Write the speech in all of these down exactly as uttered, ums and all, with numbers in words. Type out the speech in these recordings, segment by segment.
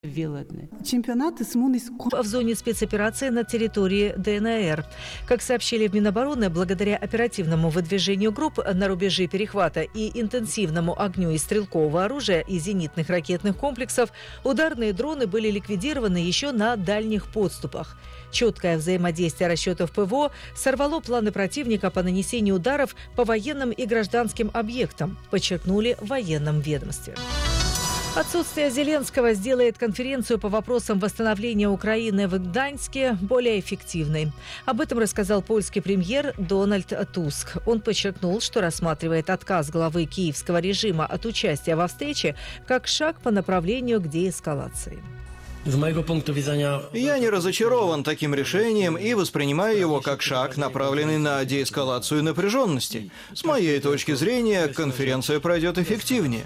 Чемпионаты с в зоне спецоперации на территории ДНР. Как сообщили в Минобороны, благодаря оперативному выдвижению групп на рубежи перехвата и интенсивному огню из стрелкового оружия и зенитных ракетных комплексов, ударные дроны были ликвидированы еще на дальних подступах. Четкое взаимодействие расчетов ПВО сорвало планы противника по нанесению ударов по военным и гражданским объектам, подчеркнули в военном ведомстве. Отсутствие Зеленского сделает конференцию по вопросам восстановления Украины в Гданьске более эффективной. Об этом рассказал польский премьер Дональд Туск. Он подчеркнул, что рассматривает отказ главы киевского режима от участия во встрече как шаг по направлению к деэскалации. Я не разочарован таким решением и воспринимаю его как шаг, направленный на деэскалацию напряженности. С моей точки зрения, конференция пройдет эффективнее.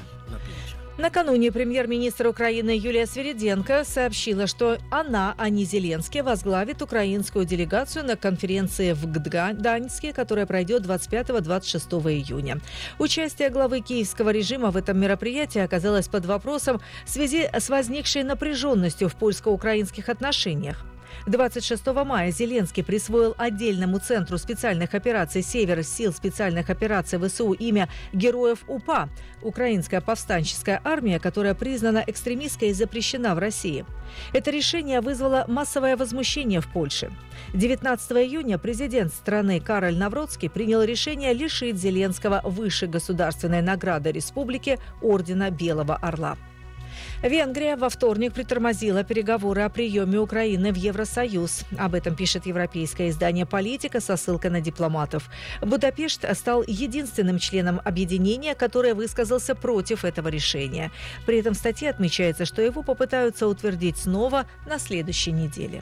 Накануне премьер-министр Украины Юлия Свириденко сообщила, что она, а не Зеленский, возглавит украинскую делегацию на конференции в Гданьске, которая пройдет двадцать пятого — двадцать шестого июня. Участие главы киевского режима в этом мероприятии оказалось под вопросом в связи с возникшей напряженностью в польско-украинских отношениях. двадцать шестого мая Зеленский присвоил отдельному центру специальных операций «Север» сил специальных операций ВСУ имя Героев УПА – Украинская повстанческая армия, которая признана экстремистской и запрещена в России. Это решение вызвало массовое возмущение в Польше. девятнадцатого июня президент страны Кароль Навроцкий принял решение лишить Зеленского высшей государственной награды республики ордена Белого Орла. Венгрия во вторник притормозила переговоры о приеме Украины в Евросоюз. Об этом пишет европейское издание «Политика» со ссылкой на дипломатов. Будапешт стал единственным членом объединения, который высказался против этого решения. При этом в статье отмечается, что его попытаются утвердить снова на следующей неделе.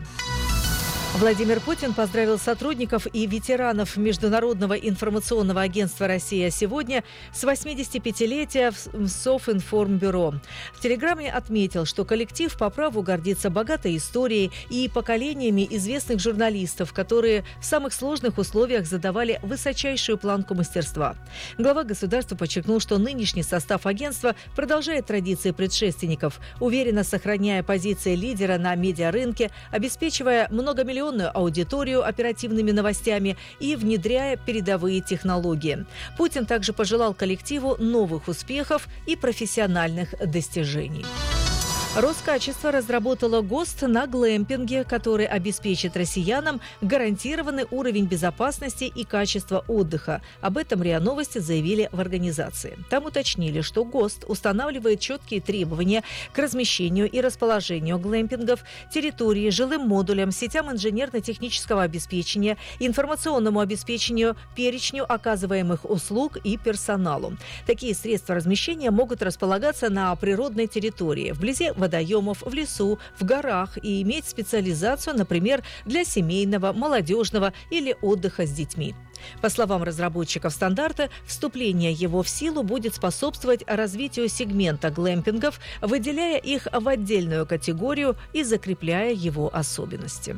Владимир Путин поздравил сотрудников и ветеранов Международного информационного агентства «Россия сегодня» с восьмидесятипятилетия Софинформбюро. В телеграмме отметил, что коллектив по праву гордится богатой историей и поколениями известных журналистов, которые в самых сложных условиях задавали высочайшую планку мастерства. Глава государства подчеркнул, что нынешний состав агентства продолжает традиции предшественников, уверенно сохраняя позиции лидера на медиарынке, обеспечивая многомиллионную аудиторию оперативными новостями и внедряя передовые технологии. Путин также пожелал коллективу новых успехов и профессиональных достижений. Роскачество разработало ГОСТ на глэмпинге, который обеспечит россиянам гарантированный уровень безопасности и качества отдыха. Об этом РИА Новости заявили в организации. Там уточнили, что ГОСТ устанавливает четкие требования к размещению и расположению глэмпингов, территории, жилым модулям, сетям инженерно-технического обеспечения, информационному обеспечению, перечню оказываемых услуг и персоналу. Такие средства размещения могут располагаться на природной территории, вблизи водоемов, в лесу, в горах и иметь специализацию, например, для семейного, молодежного или отдыха с детьми. По словам разработчиков стандарта, вступление его в силу будет способствовать развитию сегмента глэмпингов, выделяя их в отдельную категорию и закрепляя его особенности.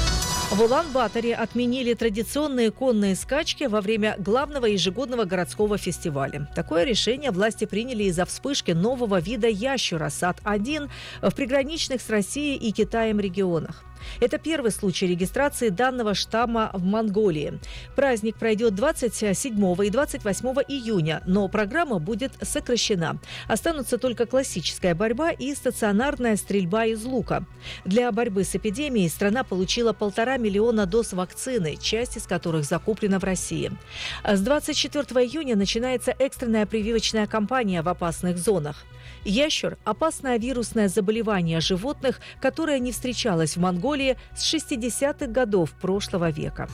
В Улан-Баторе отменили традиционные конные скачки во время главного ежегодного городского фестиваля. Такое решение власти приняли из-за вспышки нового вида ящура сад один в приграничных с Россией и Китаем регионах. Это первый случай регистрации данного штамма в Монголии. Праздник пройдет двадцать седьмого и двадцать восьмого июня, но программа будет сокращена. Останутся только классическая борьба и стационарная стрельба из лука. Для борьбы с эпидемией страна получила полтора миллиона доз вакцины, часть из которых закуплена в России. С двадцать четвёртого июня начинается экстренная прививочная кампания в опасных зонах. Ящур – опасное вирусное заболевание животных, которое не встречалось в Монголии с шестидесятых годов прошлого века.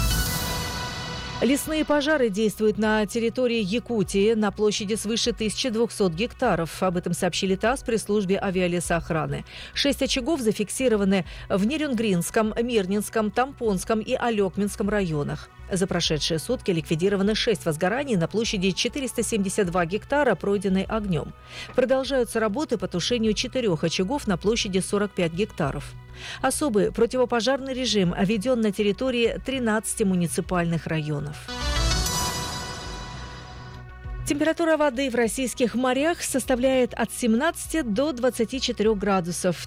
Лесные пожары действуют на территории Якутии на площади свыше тысячи двухсот гектаров. Об этом сообщили ТАСС при службе авиалесоохраны. Шесть очагов зафиксированы в Нерюнгринском, Мирнинском, Тампонском и Алекминском районах. За прошедшие сутки ликвидировано шесть возгораний на площади четыреста семьдесят два гектара, пройденной огнем. Продолжаются работы по тушению четырех очагов на площади сорок пять гектаров. Особый противопожарный режим введен на территории тринадцати муниципальных районов. Температура воды в российских морях составляет от семнадцати до двадцати четырёх градусов.